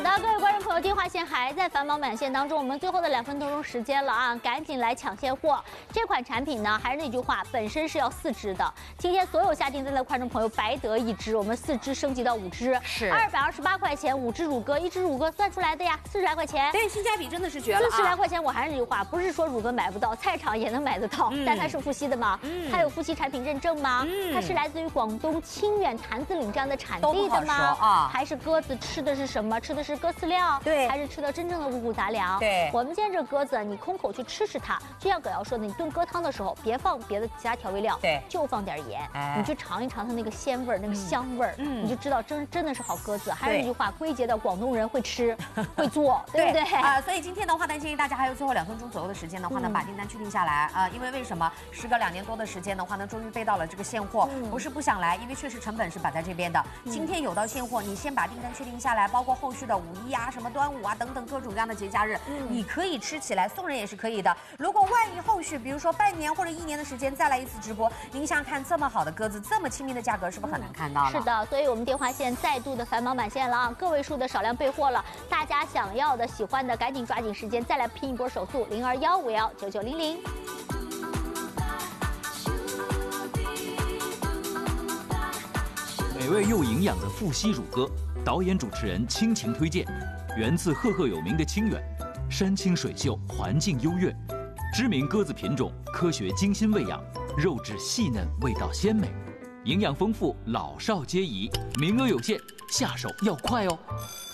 的，各位观众朋友，电话线还在繁忙满线当中，我们最后的2分多钟时间了啊，赶紧来抢现货。这款产品呢，还是那句话，本身是要4支的。今天所有下订单的观众朋友白得1支，我们4支升级到5支，是228块钱5支乳鸽，1支乳鸽算出来的呀，40来块钱。 对，性价比真的是绝了。 40来块钱，我还是那句话，不是说乳鸽买不到，菜场也能买得到，但它是富硒的嘛，它有富硒产品认证吗？它是来自于广东清远坛子岭这样的产地的吗？还是鸽子吃的是什么？吃的是鸽饲料，对，还是吃的真正的五谷杂粮？对，我们今天这鸽子，你空口去吃它，就像葛瑶说的，你炖鸽汤的时候别放别的其他调味料，对，就放点盐，你去尝一尝它那个鲜味儿，那个香味儿，你就知道真的是好鸽子。还有一句话，归结到广东人会吃会做，对不对？ 所以今天的话呢，建议大家还有最后2分钟左右的时间的话呢，把订单确定下来啊，因为为什么时隔2年多的时间的话呢，终于备到了这个现货，不是不想来，因为确实成本是摆在这边的。今天有到现货，你先把订单确定下来，包括后续的5一啊、什么端午啊等等各种各样的节假日，你可以吃起来，送人也是可以的。如果万一后续，比如说半年或者1年的时间再来一次直播，您想看这么好的鸽子，这么亲民的价格，是不是很难看到了？ 是的，所以我们电话线再度的繁忙满线了啊，个位数的少量备货了，大家想要的、喜欢的，赶紧抓紧时间再来拼一波手速，0215199900。 美味又营养的富硒乳鸽，导演主持人倾情推荐，源自赫赫有名的清远，山清水秀，环境优越，知名鸽子品种，科学精心喂养，肉质细嫩，味道鲜美，营养丰富，老少皆宜，名额有限，下手要快哦。